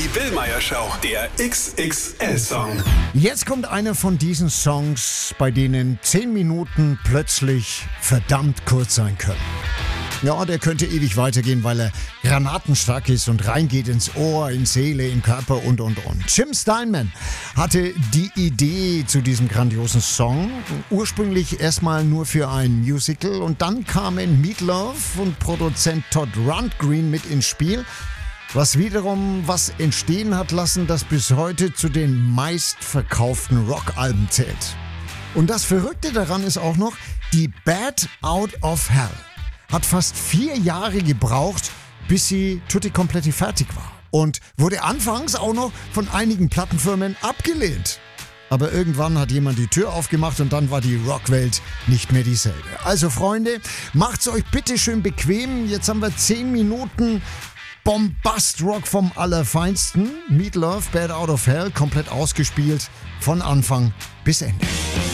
Billmeyer Show, der XXL-Song. Jetzt kommt einer von diesen Songs, bei denen 10 Minuten plötzlich verdammt kurz sein können. Ja, der könnte ewig weitergehen, weil er granatenstark ist und reingeht ins Ohr, in Seele, in Körper und. Jim Steinman hatte die Idee zu diesem grandiosen Song, ursprünglich erstmal nur für ein Musical, und dann kamen Meatloaf und Produzent Todd Rundgren mit ins Spiel, was wiederum was entstehen hat lassen, das bis heute zu den meistverkauften Rockalben zählt. Und das Verrückte daran ist auch noch, die Bat Out of Hell hat fast 4 Jahre gebraucht, bis sie tutti kompletti fertig war. Und wurde anfangs auch noch von einigen Plattenfirmen abgelehnt. Aber irgendwann hat jemand die Tür aufgemacht und dann war die Rockwelt nicht mehr dieselbe. Also Freunde, macht's euch bitte schön bequem. Jetzt haben wir 10 Minuten Bombast-Rock vom Allerfeinsten. Meatloaf, Bad Out of Hell, komplett ausgespielt, von Anfang bis Ende.